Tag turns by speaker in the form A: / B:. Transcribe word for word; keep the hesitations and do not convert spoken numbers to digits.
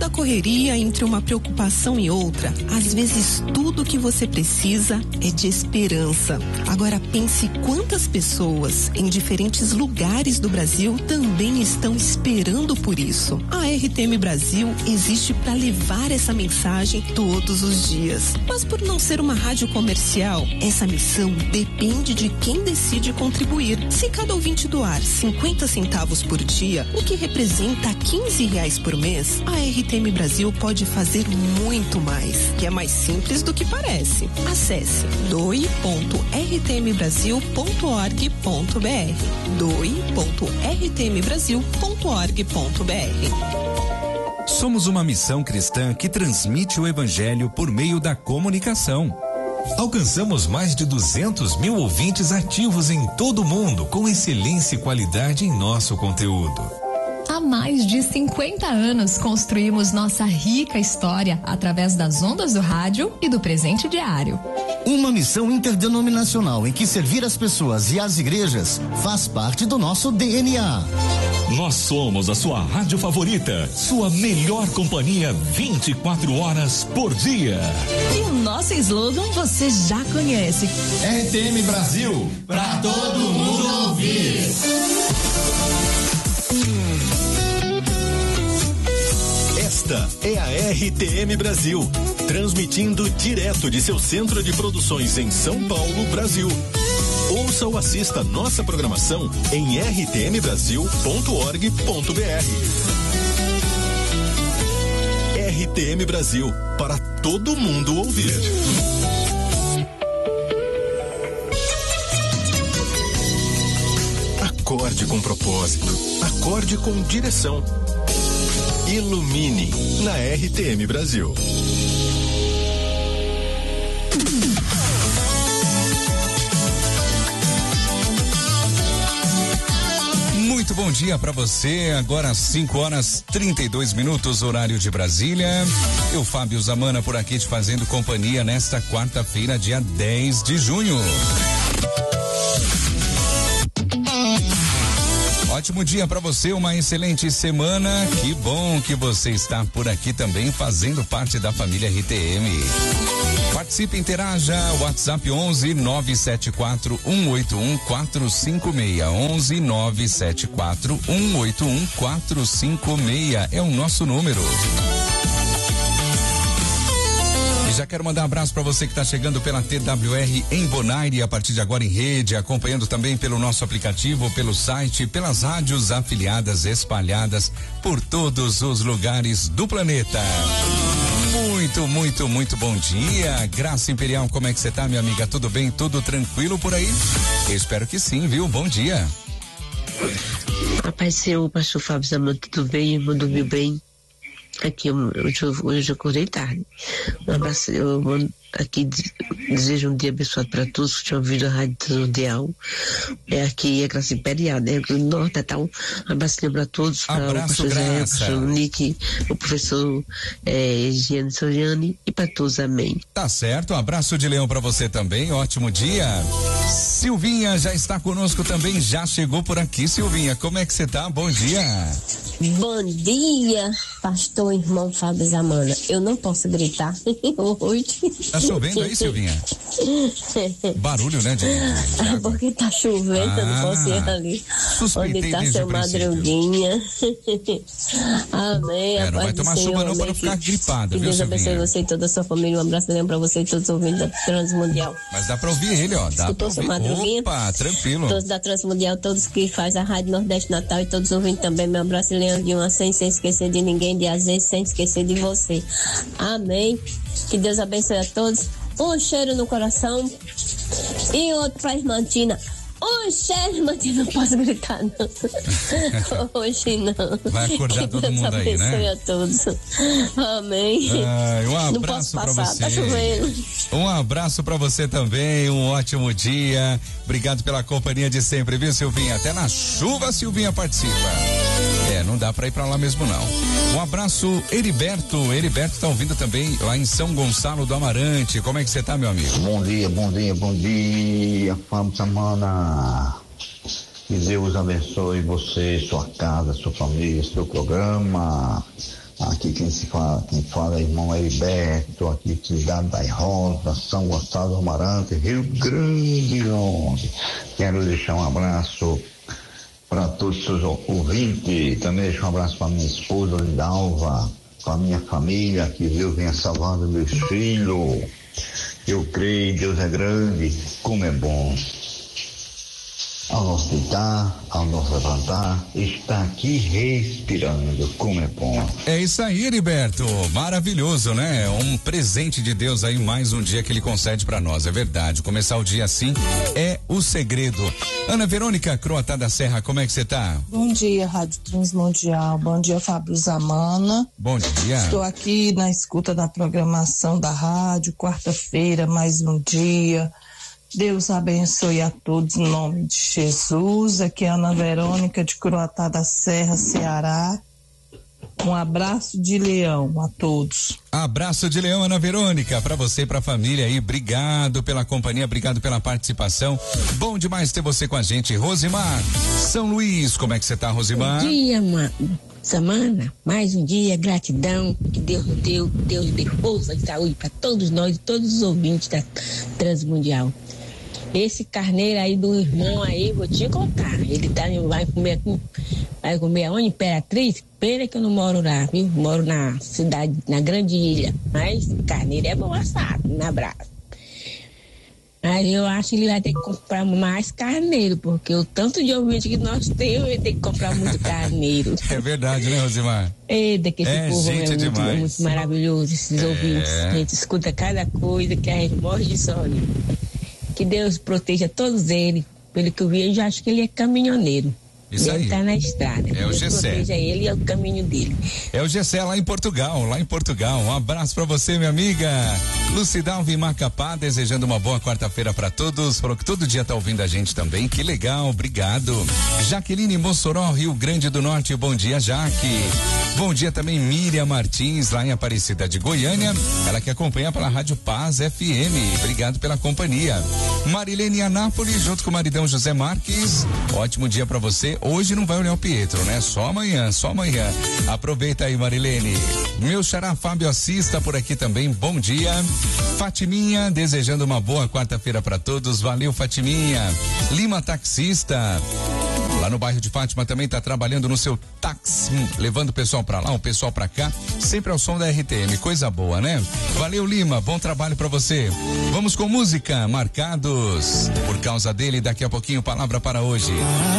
A: tanta correria entre uma preocupação e outra, às vezes tudo que você precisa é de esperança. Agora pense quantas pessoas em diferentes lugares do Brasil também estão esperando por isso. A R T M Brasil existe para levar essa mensagem todos os dias. Mas por não ser uma rádio comercial, essa missão depende de quem decide contribuir. Se cada ouvinte doar cinquenta centavos por dia, o que representa quinze reais por mês, a R T M Brasil pode fazer muito mais, que é mais simples do que parece. Acesse doe ponto r t m brasil ponto org ponto b r doe ponto r t m brasil ponto org ponto b r.
B: Somos uma missão cristã que transmite o evangelho por meio da comunicação. Alcançamos mais de duzentos mil ouvintes ativos em todo o mundo, com excelência e qualidade em nosso conteúdo.
C: Há mais de cinquenta anos construímos nossa rica história através das ondas do rádio e do presente diário.
D: Uma missão interdenominacional em que servir as pessoas e as igrejas faz parte do nosso D N A.
E: Nós somos a sua rádio favorita, sua melhor companhia vinte e quatro horas por dia.
F: E o nosso slogan você já conhece.
G: R T M Brasil, pra todo mundo ouvir.
E: Esta é a R T M Brasil, transmitindo direto de seu centro de produções em São Paulo, Brasil. Ouça ou assista nossa programação em r t m brasil ponto org ponto b r. R T M Brasil, para todo mundo ouvir. Acorde com propósito, acorde com direção. Ilumine na R T M Brasil.
B: Muito bom dia para você. Agora cinco horas trinta e dois minutos, horário de Brasília. Eu, Fábio Zamana, por aqui te fazendo companhia nesta quarta-feira, dia dez de junho. Ótimo dia para você, uma excelente semana. Que bom que você está por aqui também fazendo parte da família R T M. Participe, interaja, WhatsApp onze nove sete quatro um oito um quatro cinco seis, onze nove sete quatro um oito um quatro cinco seis é o nosso número. E já quero mandar um abraço para você que está chegando pela T W R em Bonaire, a partir de agora em rede, acompanhando também pelo nosso aplicativo, pelo site, pelas rádios afiliadas espalhadas por todos os lugares do planeta. Muito, muito, muito bom dia. Graça Imperial, como é que você tá, minha amiga? Tudo bem? Tudo tranquilo por aí? Eu espero que sim, viu? Bom dia.
H: A paz do Senhor, pastor Fábio Zamana, tudo bem? Eu dormi bem. Aqui, hoje eu, hoje eu acordei tarde. Um abraço, eu mando aqui, desejo um dia abençoado para todos que tinham ouvido a Rádio Transmundial. É aqui, é Graça Imperial, né? O Norte, tá? Um abraço para todos. Para o professor Zé, o professor Nick, o professor é, Giane Soriani e para todos, amém.
B: Tá certo, um abraço de leão para você também, ótimo dia. Silvinha já está conosco também, já chegou por aqui. Silvinha, como é que você tá? Bom dia.
I: Bom dia, pastor irmão Fábio Zamana. Eu não posso gritar hoje.
B: Tá chovendo aí, Silvinha? Barulho, né? De, de
I: ah, porque tá chovendo, ah, eu não posso ir ali. Onde tá seu Madruguinha. Amém.
B: É, não vai tomar chuva não para não ficar gripada,
I: viu,
B: Silvinha?
I: Que Deus abençoe você e toda a sua família. Um abraço para você e todos os ouvintes da Transmundial.
B: Mas dá para ouvir ele, ó. Dá
I: Escutou seu Madruguinha?
B: Opa, tranquilo.
I: Todos da Transmundial, todos que faz a Rádio Nordeste Natal e todos os ouvintes também. Meu abraço, Leandro de uma sem, sem esquecer de ninguém, de azeite, sem esquecer de você. Amém. Que Deus abençoe a todos. Um cheiro no coração e outro pra irmã Tina. Um cheiro, irmã Tina, não posso gritar não. Hoje não.
B: Vai acordar
I: que
B: todo
I: Deus
B: mundo aí, né?
I: abençoe a todos. Amém.
B: Ah, um abraço
I: não posso
B: pra
I: passar,
B: você.
I: Tá chovendo.
B: Um abraço pra você também, um ótimo dia. Obrigado pela companhia de sempre, viu, Silvinha? Até na chuva, Silvinha participa. É, não dá pra ir pra lá mesmo não. Um abraço, Heriberto. Heriberto tá ouvindo também lá em São Gonçalo do Amarante. Como é que você tá, meu amigo?
J: Bom dia, bom dia, bom dia, Fábio Zamana. Que Deus abençoe você, sua casa, sua família, seu programa. Aqui quem se fala, quem fala é irmão Heriberto, aqui Cidade das Rosas, São Gonçalo do Amarante, Rio Grande do Norte. Quero deixar um abraço para todos os seus ouvintes. Também deixo um abraço para minha esposa Lindalva, para minha família, que Deus venha salvando meus filhos. Eu creio, Deus é grande, como é bom. Ao nos deitar, ao nos levantar, está aqui respirando, como é bom.
B: É isso aí, Heriberto, maravilhoso, né? Um presente de Deus aí, mais um dia que ele concede pra nós, é verdade, começar o dia assim é o segredo. Ana Verônica, Croatá da Serra, como é que você tá?
K: Bom dia, Rádio Transmundial, bom dia, Fábio Zamana.
B: Bom dia.
K: Estou aqui na escuta da programação da rádio, quarta-feira, mais um dia. Deus abençoe a todos em nome de Jesus. Aqui é Ana Verônica de Croatá da Serra, Ceará. Um abraço de leão a todos.
B: Abraço de leão, Ana Verônica, para você e para a família aí. Obrigado pela companhia, obrigado pela participação. Bom demais ter você com a gente. Rosimar, São Luís, como é que você tá, Rosimar?
L: Bom dia, mano. Semana, mais um dia, gratidão, que Deus nos deu, Deus dê força e saúde para todos nós e todos os ouvintes da Transmundial. Esse carneiro aí do irmão aí, vou te contar, ele tá, vai comer, vai comer aonde? Imperatriz? Pena que eu não moro lá, viu? Moro na cidade, na Grande Ilha, mas carneiro é bom assado, um abraço. Aí eu acho que ele vai ter que comprar mais carneiro, porque o tanto de ouvinte que nós temos, ele tem que comprar muito carneiro.
B: É verdade, né, Rosimar?
L: Eita, que esse
B: é,
L: povo
B: gente,
L: é, muito,
B: demais.
L: é muito maravilhoso, esses
B: é.
L: ouvintes. A gente escuta cada coisa que a gente morre de sono. Que Deus proteja todos eles. Pelo que eu vi, eu já acho que ele é caminhoneiro.
B: Isso
L: ele
B: aí.
L: Tá na estrada.
B: É
L: Deus
B: o Gessé.
L: proteja ele e é o caminho dele.
B: É o Gessé lá em Portugal, lá em Portugal. Um abraço pra você, minha amiga. Lucidalva em Macapá, desejando uma boa quarta-feira pra todos. Falou que todo dia tá ouvindo a gente também. Que legal, obrigado. Jaqueline Mossoró, Rio Grande do Norte. Bom dia, Jaque. Bom dia também, Miriam Martins, lá em Aparecida de Goiânia. Ela que acompanha pela Rádio Paz F M. Obrigado pela companhia. Marilene Anápolis, junto com o maridão José Marques. Ótimo dia pra você. Hoje não vai olhar o Pietro, né? Só amanhã, só amanhã. Aproveita aí, Marilene. Meu xará Fábio Assis tá por aqui também. Bom dia. Fatiminha, desejando uma boa quarta-feira pra todos. Valeu, Fatiminha. Lima Taxista. Lá no bairro de Fátima também tá trabalhando no seu táxi, hum, levando o pessoal pra lá, o pessoal pra cá, sempre ao som da R T M, coisa boa, né? Valeu, Lima, bom trabalho pra você. Vamos com música, Marcados por causa dele, daqui a pouquinho, palavra para hoje.